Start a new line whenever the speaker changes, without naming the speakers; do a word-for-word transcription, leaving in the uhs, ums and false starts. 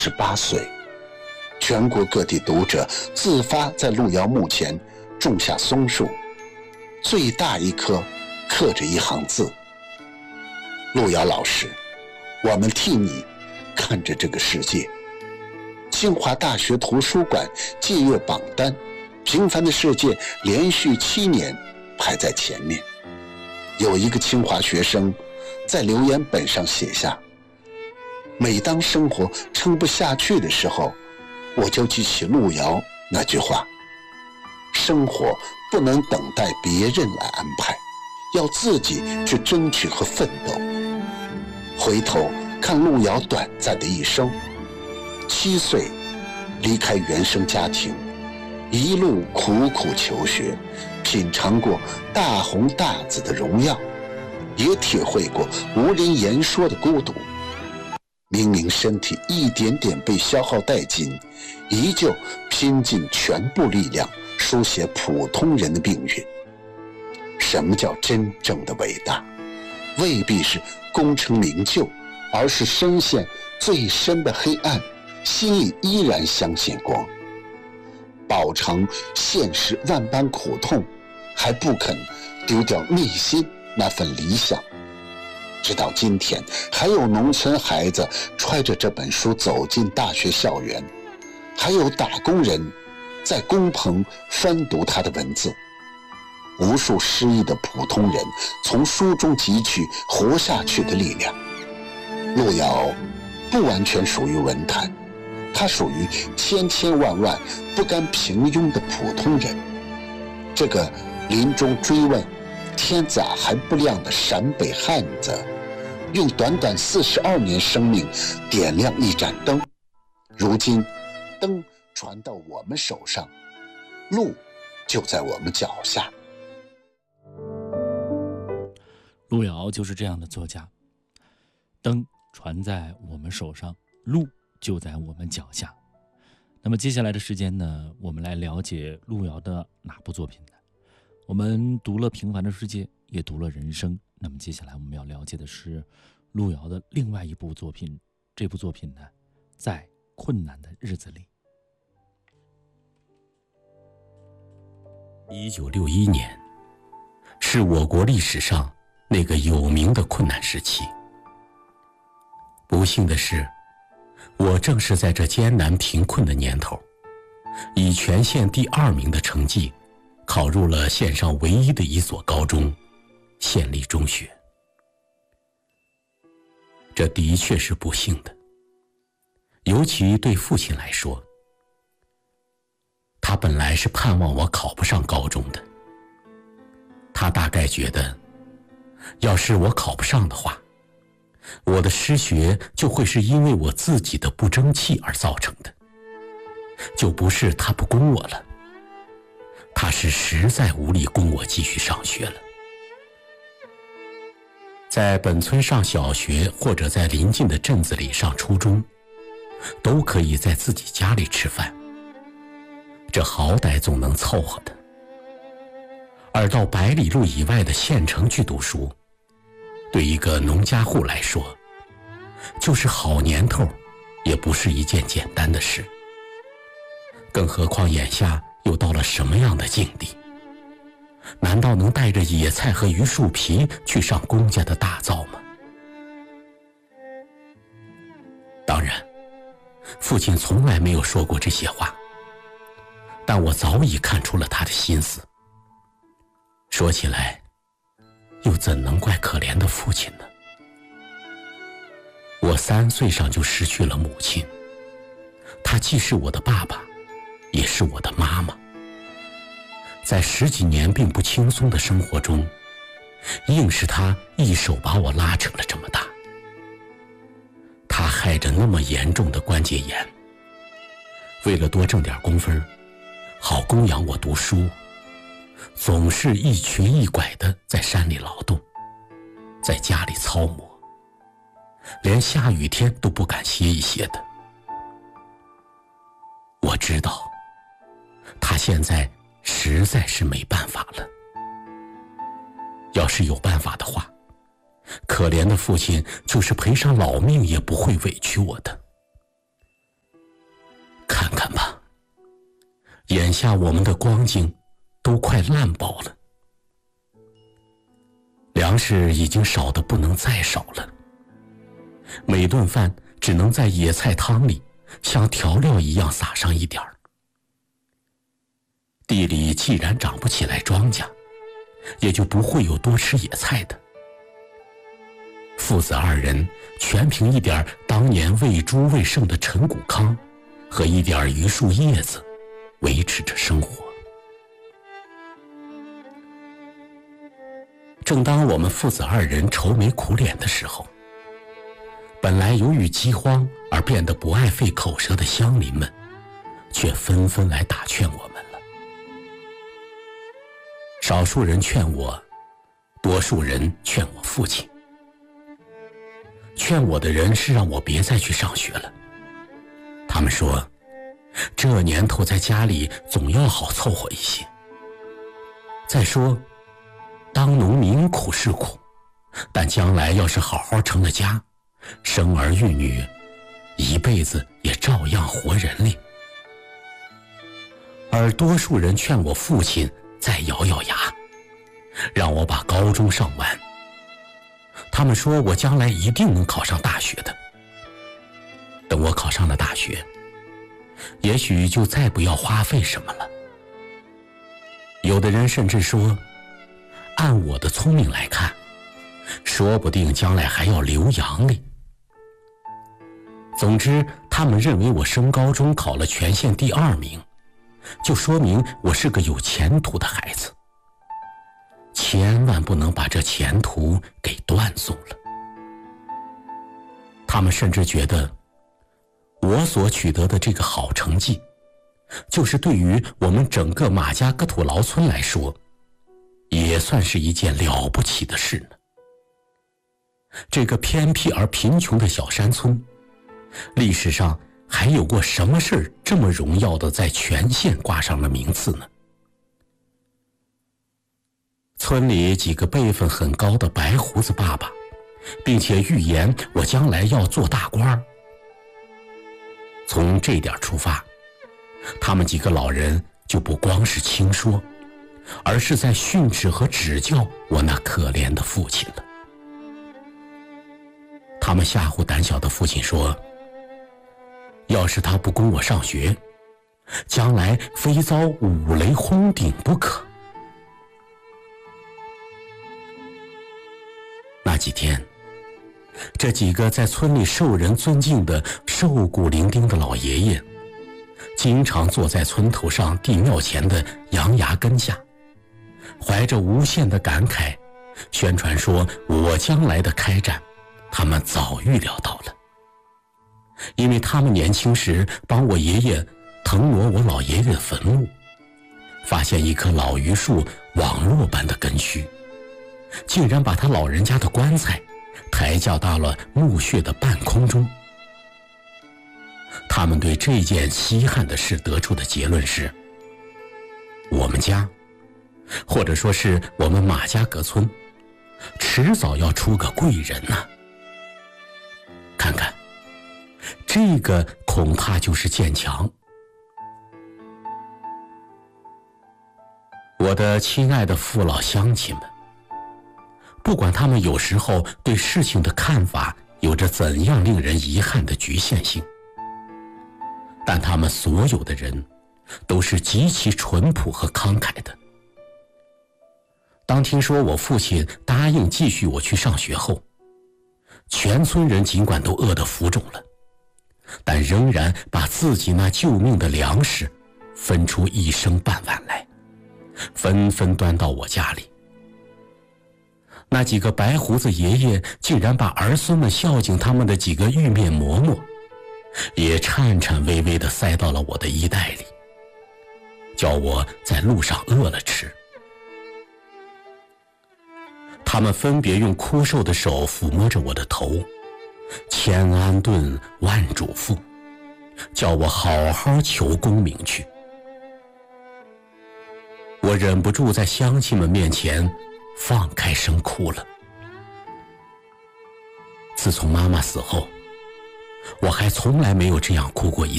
十八岁，全国各地读者自发在路遥墓前种下松树，最大一棵刻着一行字：路遥老师，我们替你看着这个世界。清华大学图书馆借阅榜单，平凡的世界连续七年排在前面。有一个清华学生在留言本上写下：每当生活撑不下去的时候，我就记起路遥那句话：生活不能等待别人来安排，要自己去争取和奋斗。回头看路遥短暂的一生，七岁离开原生家庭，一路苦苦求学，品尝过大红大紫的荣耀，也体会过无人言说的孤独。明明身体一点点被消耗殆尽，依旧拼尽全部力量书写普通人的命运。什么叫真正的伟大？未必是功成名就，而是深陷最深的黑暗，心里依然相信光。饱尝现实万般苦痛，还不肯丢掉内心那份理想。直到今天，还有农村孩子揣着这本书走进大学校园，还有打工人在工棚翻读他的文字。无数失意的普通人从书中汲取活下去的力量。路遥不完全属于文坛，他属于千千万万不甘平庸的普通人。这个临终追问天咋还不亮的陕北汉子，用短短四十二年生命点亮一盏灯。如今灯传到我们手上，路就在我们脚下。
路遥就是这样的作家，灯传在我们手上，路就在我们脚下。那么接下来的时间呢，我们来了解路遥的哪部作品呢？我们读了《平凡的世界》，也读了《人生》，那么接下来我们要了解的是路遥的另外一部作品。这部作品呢，在困难的日子里。
一九六一年是我国历史上那个有名的困难时期。不幸的是，我正是在这艰难贫困的年头，以全县第二名的成绩考入了县上唯一的一所高中——县立中学。这的确是不幸的，尤其对父亲来说。他本来是盼望我考不上高中的，他大概觉得，要是我考不上的话，我的失学就会是因为我自己的不争气而造成的，就不是他不供我了，他是实在无力供我继续上学了。在本村上小学，或者在邻近的镇子里上初中，都可以在自己家里吃饭，这好歹总能凑合的。而到百里路以外的县城去读书，对一个农家户来说，就是好年头也不是一件简单的事。更何况眼下又到了什么样的境地？难道能带着野菜和榆树皮去上公家的大灶吗？当然，父亲从来没有说过这些话，但我早已看出了他的心思。说起来，又怎能怪可怜的父亲呢？我三岁上就失去了母亲，他既是我的爸爸，也是我的妈妈。在十几年并不轻松的生活中，硬是他一手把我拉扯了这么大。他害着那么严重的关节炎，为了多挣点工分，好供养我读书，总是一瘸一拐地在山里劳动，在家里操磨，连下雨天都不敢歇一歇的。我知道，他现在实在是没办法了。要是有办法的话，可怜的父亲就是赔上老命也不会委屈我的。 眼下我们的光景都快烂饱了，粮食已经少得不能再少了，每顿饭只能在野菜汤里像调料一样撒上一点儿。地里既然长不起来庄稼，也就不会有多吃野菜的。父子二人全凭一点当年喂猪喂剩的陈谷糠和一点榆树叶子维持着生活。正当我们父子二人愁眉苦脸的时候，本来由于饥荒而变得不爱费口舌的乡邻们却纷纷来打劝我们了。少数人劝我，多数人劝我父亲。劝我的人是让我别再去上学了，他们说这年头在家里总要好凑合一些。再说当农民苦是苦，但将来要是好好成了家，生儿育女，一辈子也照样活人哩。而多数人劝我父亲再咬咬牙，让我把高中上完。他们说我将来一定能考上大学的。等我考上了大学，也许就再不要花费什么了。有的人甚至说，按我的聪明来看，说不定将来还要留洋哩。总之，他们认为我升高中考了全县第二名，就说明我是个有前途的孩子，千万不能把这前途给断送了。他们甚至觉得我所取得的这个好成绩，就是对于我们整个马家格土劳村来说，也算是一件了不起的事呢。这个偏僻而贫穷的小山村，历史上还有过什么事儿这么荣耀的在全县挂上了名次呢？村里几个辈分很高的白胡子爸爸，并且预言我将来要做大官儿。从这点出发，他们几个老人就不光是轻说，而是在训斥和指教我那可怜的父亲了。他们吓唬胆小的父亲说，要是他不供我上学，将来非遭五雷轰顶不可。那几天，这几个在村里受人尊敬的瘦骨伶仃的老爷爷，经常坐在村头上地庙前的羊牙根下，怀着无限的感慨，宣传说我将来的开战，他们早预料到了。因为他们年轻时帮我爷爷腾挪我老爷爷的坟墓，发现一棵老榆树网络般的根须，竟然把他老人家的棺材抬轿到了墓穴的半空中。他们对这件稀罕的事得出的结论是，我们家，或者说是我们马家格村，迟早要出个贵人呐、啊。看看，这个恐怕就是建强。我的亲爱的父老乡亲们，不管他们有时候对事情的看法有着怎样令人遗憾的局限性，但他们所有的人都是极其淳朴和慷慨的。当听说我父亲答应继续我去上学后，全村人尽管都饿得浮肿了，但仍然把自己那救命的粮食分出一升半碗来，纷纷端到我家里。那几个白胡子爷爷竟然把儿孙们孝敬他们的几个玉面馍馍，也颤颤巍巍地塞到了我的衣袋里，叫我在路上饿了吃。他们分别用枯瘦的手抚摸着我的头，千安顿万嘱咐，叫我好好求功名去。我忍不住在乡亲们面前放开声哭了。自从妈妈死后，我还从来没有这样哭过一